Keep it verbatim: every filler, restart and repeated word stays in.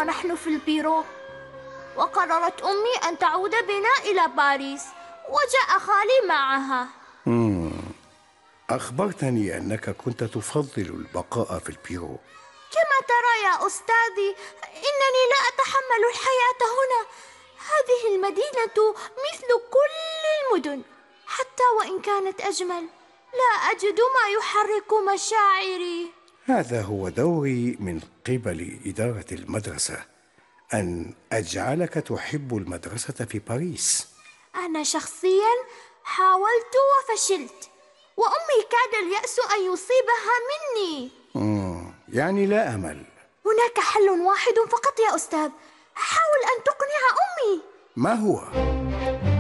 ونحن في البيرو، وقررت أمي أن تعود بنا إلى باريس، وجاء خالي معها. مم. أخبرتني أنك كنت تفضل البقاء في البيرو. كما ترى يا أستاذي، إنني لا أتحمل الحياة هنا. هذه المدينة مثل كل المدن، حتى وإن كانت أجمل، لا أجد ما يحرك مشاعري. هذا هو دوري من قبل إدارة المدرسة، أن أجعلك تحب المدرسة في باريس. أنا شخصيا حاولت وفشلت، وأمي كاد اليأس أن يصيبها مني. مم. يعني لا أمل. هناك حل واحد فقط يا أستاذ، حاول أن تقنع أمي. ما هو؟